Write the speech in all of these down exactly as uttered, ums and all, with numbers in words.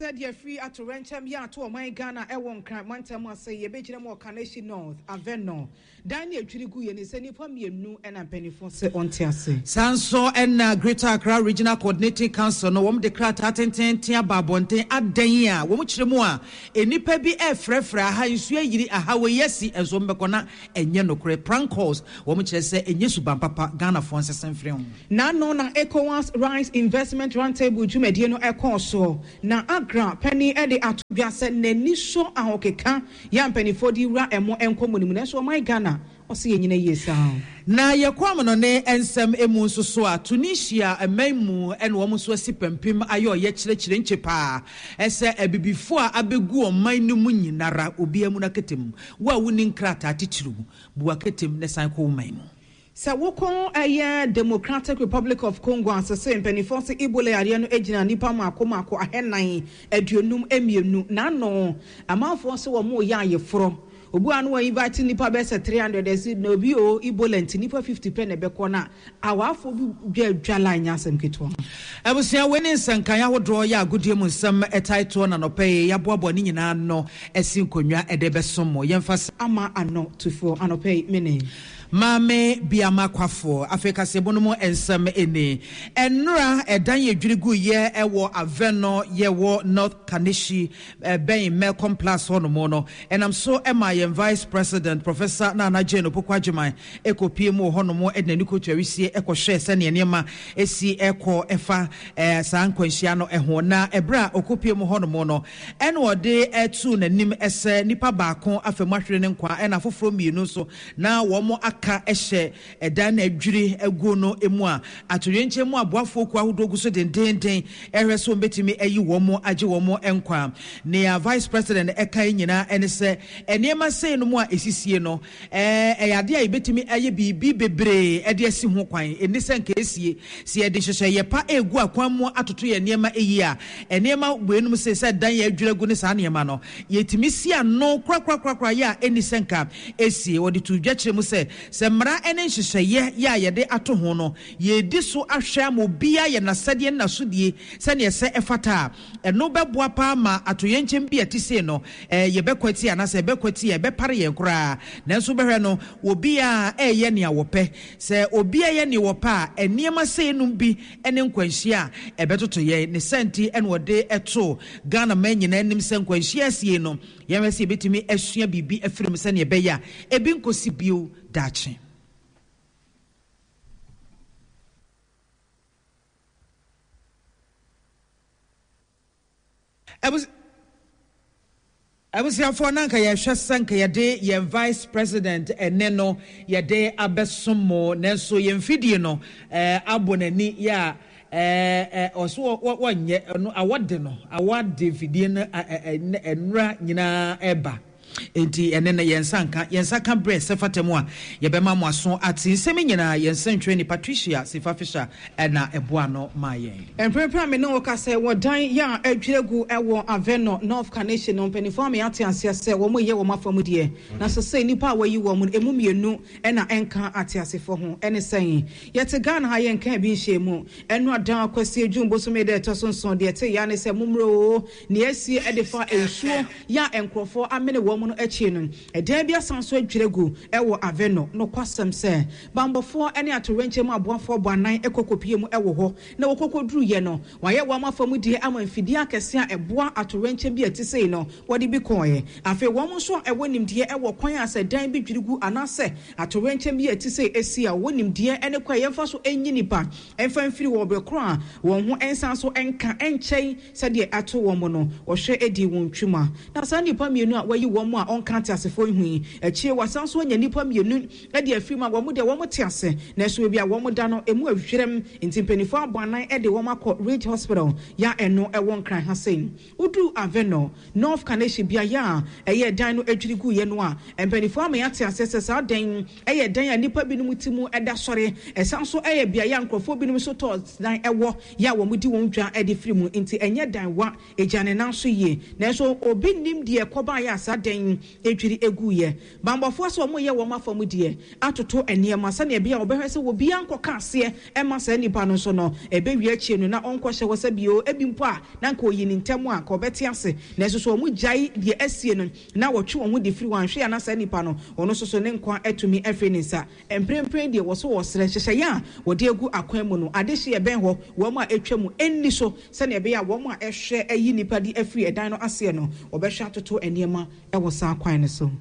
said you're free at Rencham ya to my Ghana Ewon Crime one time I say ye be more Carnation North Aveno Daniel Chirigu and is any from you new and a penny for say on Tiase Sanso and uh, Greater Accra Regional Coordinating Council no one declare atenten tia babonten adenya wo chiremua enipa bi e frefra ha nsu yiri aha we yesi enso mbekona enye nokre prank calls wo chire se enye suban papa Ghana fo nsesen frem na no na ECOWAS Rice Investment Roundtable jumedie no ekon so na agra penny e de atobia se nani so ahokeka ya mpanifo di wura emo enkomunimu na so my Ghana osi yenyina yesa na yekwam no ne ensem emu nso so a Tunisia emaimu ene wo so asipempem ayo ye kirekire nchepa ese abibifo a abegu oman no mu nyinara obi amu na ketem wa wuni nkrata atitiru buwa ketem ne san ko oman mu sa woko aya Democratic Republic of Congo asese mpanifo se Ebola area no ejina nipa mako mako ahenan aduonum emienu na no amanfo se wo mo ya ayeforo obu anu wa invite nipa be se three hundred esi no bi o Ebola nti nipa fifty pe na be kona awafo bi dwala nya asem keto abusia weni nsankan ya hodro ya agudie mu nsam etaito na no pe ya boabo ni nyina no esi nkonwa edebe somo yemfa ama ano tufo anope mene Mame biama kwafo Africa sebonomo ensem ene enra edan yedwirigu ye ewo Aveno yewo North Kanishi ben Melcom Plus hono no and I'm so am I Vice President Professor Nana Jane Opokwajeman ekopie mu hono mo ednani ko twawisie ekohwe se ne nema esi eko efa eh sankwanhia no eho na ebra okopie mu hono mo no en wode etu nanim ese nipa baako afemahwere ne nkwa en afoforo mienu so na wo mo ka ehye edan adwiri agu no emu a atorenche mu aboafo ku ahodogu so dendenden ehwe so mbetimi ayi wo mo age wo mo enkwa ne Vice President eka nyina ene se enema sei no mu a esisie no eh eyade a ibetimi aye bibi bebre ede asi ho kwan eni senka esie se ede hyehye ye pa egu akwan mu atoto ye enema eyi a enema buenum se se dan ye adwiri agu ne sa enema no yetimi si ano kra kra kra kra ya eni senka esie wodi tu dwakire mu se se mra ene nhyehyeye ya yede ato ho no ye di so ahwe amobia ye nasade na sodie se ne se efata eno beboa pa ma atoyenkyem bi atise no eh ye bekwati anase bekwati ye bepare ye kura nanso behwe no obi a eye ne awope se obi eye ne wopa eniema se enum bi ene nkwanhia ebetoto ye ne senti ene wode eto Ghana manyina enim se nkwanhia sie no ye wese betimi asua bibi afirim se ne beya ebi nkosi bio dachi I was I was here for nanka ya hwesanka ya de ye Vice President eneno ya de abesomo nenso ye mfidie no eh abonani ya eh eh oso wonye no awode no awade fidie no enra nyina eba enti enena yensanka yensaka bre sefatemu a yebema mo aso ati nsemi nyina yensantwe ni Patricia Sifafisha na eboa no mayen emprepra me no ka se wodan ya adwiregu ewo Aveno North Carnation no penifo me ate ase se wo moye wo mafamu de na so se nipa wayi wo mu emu mienu na enka ate asefo ho ene sen yete Ghana ha yenka bi nhemu enu adan akwasi adwumbo so me de to sonson de te ya ne se mumro ne asie edefa ensuo ya enkrofo amene wo no echi no edan bia sanso adwiregu ewo Aveno no kwasem se bambofo ene atorenche mu aboafo boanan ekokopie mu ewo ho na wokokoduru ye no waye wo amafamu die amamfidi akese a eboa atorenche bi atisei no wodi bi koye afi wo mo so ewo nimdie ewo kwan ase dan bi dwiregu anase atorenche bi atisei esi a wo nimdie ene kwa yemfa so enyi nipa emfa mfiri wo brekro a wo ho ensan so enka enchei sade ato wo mo no wo hwe edi wo ntwuma na sa nipa mienu a wayi wo mo a onka tiasefo hui echie wasan so nya nipa mienu ede afima wo mo de wo mo tiase na so bia wo mo da no emu ahwirem ntimpenifo aboanan ede wo makọ Ridge Hospital ya eno ewo nkran hasen udu Aveno North Carnation bia ya eye dan no adwirigu ye no a empenifo ama ya tiase sa dan eye dan ya nipa binum timu eda sore esan so eye bia ya nkrofo binum so to dan ewo ya wo mudi won dwa ede firi mu nti enye dan wa ejane nan so ye na so obi nim de ekoba ya sa dan etwiri egu ye bambofo so mo ye wo mafamu die atoto eniema sa na bia obehwe se wo bia nkoka ase e ma sa nipa no so no ebe wi achie no na onko hye wo sa bio ebi mpo a na nka oyi ni ntemu a ka obeti ase na so so mo jai die asie no na wotwe wo ho de firi wan hwe ya na sa nipa no ono so so ne nkwa etumi efe ni sa emprempren die wo so wo sere hyehye ya wo de egu akwan mu no ade hye ben ho wo ma etwam enni so sa na bia wo ma ehwe ayi nipa di afiri edan no ase no obehwe atoto eniema e wo sa akwan no so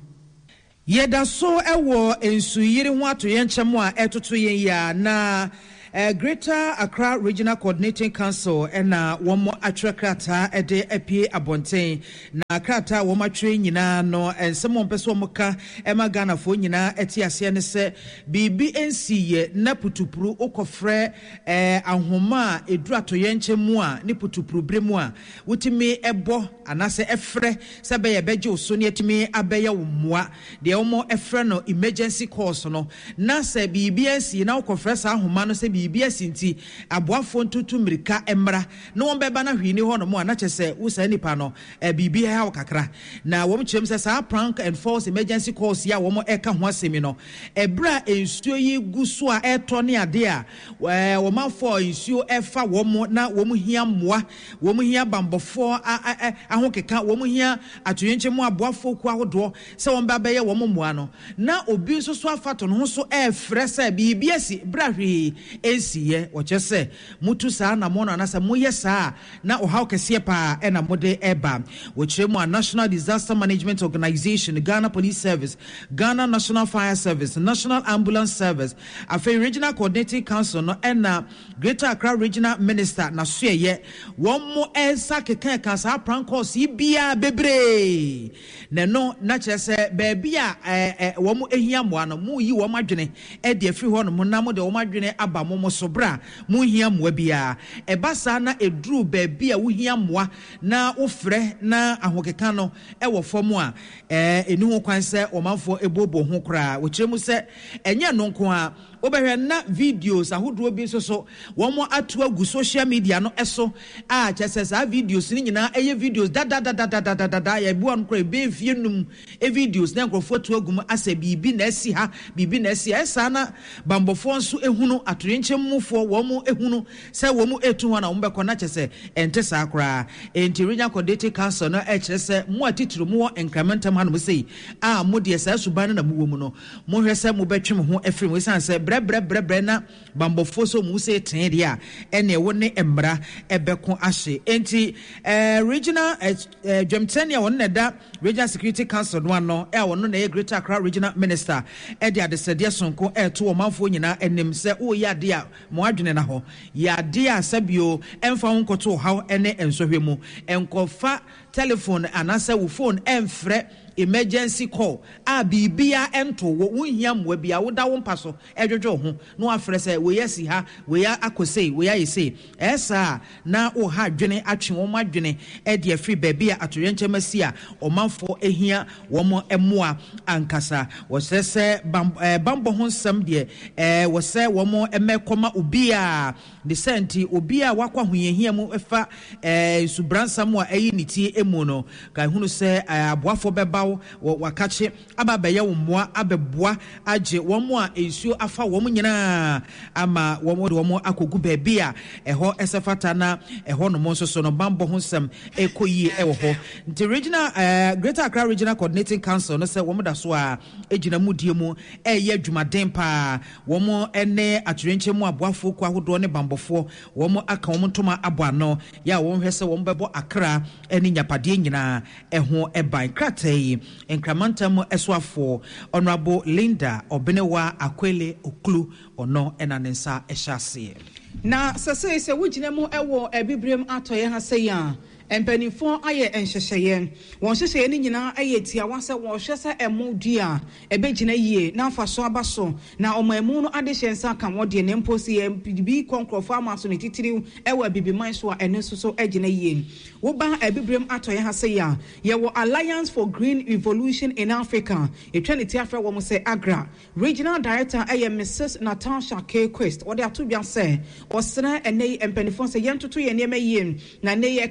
yeda so ewo ensuyiri ho atoye nkyem a etoto yen ya na Uh, Greater Accra Regional Coordinating Council ena womo atwe krata ede apie abonten na krata womo atwe nyina no ensemo mpeso moka ema Ghana fo nyina eti ase ne se bibi ensiye na putupuru okofre eh ahoma eduru atoye nkyemu a ne putupuru bremu a wutimi ebo anase efre se be ye beje oso ne etimi abeye womoa de womo efre no emergency calls no na se bibi ensiye na okofre sa ahoma no se bibia sinti aboafo ntutu mirika emra no won beba na hwini ho no mo na chese usa nipa no e bibia ha kakra na wom chem se sa prank and false emergency calls ya wom eka ho asemi no ebra ensuo yi guso a eto ne ade a wom afo ensuo efa wom na wom hia moa wom hia bambofo aho keka wom hia atoyenche mu aboafo ku ahodo se won beba ye wom moa no na obi nso so afato no so e fresa bibia si bra hwi siye ochese mutu saa na mona na sa moye saa na ohaw kese pa e na mode eba wochire mu a National Disaster Management Organization, Ghana Police Service, Ghana National Fire Service, National Ambulance Service, afi Regional Coordinating Council no ena Greater Accra Regional Minister na soye won mo ensa keka ka sa pranko si bia bebre na no na chese ba bia eh won mo ehia mo ano mu yi won madwene e de afiri ho no mo na mo de won madwene aba mo sobra mu hia moa bia eba sa na eduru ba bia wo hia moa na wo frɛ na ahokeka no e wo fom a eh eni ho kwan sɛ omanfo ebobo ho kra wo kyerɛ mu sɛ enye no nko a obehwe na videos ahodo bi so so wo mo atu agu social media no eso a kyese sa videos ni nyina eye videos da da da da da da da ya bu an kra be fie num e videos na nkrofo atu agum asa bibi na asi ha bibi na asi esa na bambofo nso ehunu atoyenche mufo wo mo ehunu se wo mo etu ho na wo mbekọ na kyese ente sa akra enti Regional Coordinating Council no e kyese mo atituru mo incremental man mo sei a mo de sa suban na mo mu no mo hwese mo betwem ho efiri mo san se bre bre bre bre na bambofo so mu se ten dia ene wo ne embra ebeko ahye enti eh regional eh Dwemtania won na da Regional Security Council no ano e wono na Greater Accra Regional Minister e de adesede sonko e to o manfo nyina enim se o ya de a mo adwene na ho ya de a sabio emfa honkoto haw ene ensohwe mu enkofa telephone anasa wo phone emfre emergency call a bibia ento wo unhia mwa bia wo da wo mpaso edwodwo ho no afre se we yesi ha we ya akosei we ya yesi esa na o ha dwene atwe wo madwene e de afri babia atoyenche masi a omanfo ehia wo mo emoa ankasa wo sese bambo ho nsam de eh wo se wo mo emekoma obia de senti obia wakwa hoyehia mu efa eh subransam a eyi niti emu no kai hunu se aboafo beba wakache ababeye wo moa abeboa age wo mo a ensuo afa wo nyina ama wo mo de wo mo akogu baabi a eho esefata na eho no mo so no bambo ho nsam ekoyi e wo ho nti Regional uh, Greater Accra Regional Coordinating Council no se wo mo da so a ejina mudie mu eye adwumaden pa wo mo ene atorenche mu aboafo ku ahodo ne bambofo wo mo aka wo mo ntoma aboano ya wo hwese wo mo bebo Accra ene nyapade nyina eho eban kratai enkramantam eswafo Honorable Linda Obenewa Akwele Oklu ono enanensa ehase na sese se wugina mu ewo ebibrem atoye ha se ya empanifo aye enhyehye won hyehye ni nyina aye tia wase won hwese emu dua ebegina yie na afaso abaso na omamu no ade hyensa ka wode ne mposi e bi konkrofo amaso ne titiri ewa bibiman so a ene so agina yie wo ba ebibrem atoye ha se ya ye wo Alliance for Green Revolution in Africa etwaniti afra wo mo se Agra Regional Director aye Missus Natasha K. Quest wode atodwa se osena ene empanifo se yentoto ye ne mayie na ne ye ka emu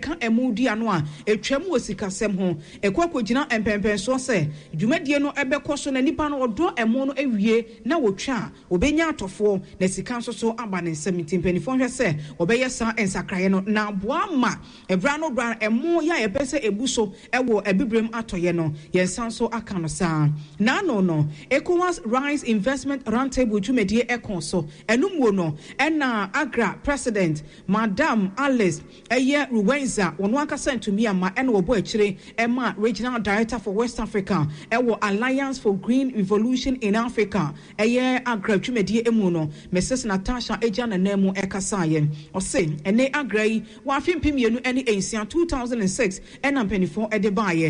emu di ano a etwam wo sikasɛm ho ekwa kogina empempenso se dwumadie no ebekɔ so na nipa no odo emu no ewie na wotwa obenya atofo na sika nso so aba ne nsɛm timpanifo hwɛ se obɛyɛ sa ensakraye no na boa ma ebra no bra emu ya yɛpɛsɛ ebu so ɛwɔ ebibrem atɔyɛ no yɛnsan so aka no saa na no no ECOWAS Rice Investment Roundtable dwumadie ɛkɔ so enumuo no ɛna agra president Madam Alice Eye Ruwenza wono akasa ntumi ama ɛna wɔbɔ akyire ɛma regional director for West Africa ɛwɔ Alliance for Green Revolution in Africa ɛyɛ agra dwumadie emu no Missus Natasha Ejana Nemu ɛkasaye ɔse ɛne agra yi wa afim pimienu ɛne ensia two thousand six ɛna mpanifo ɛde baaye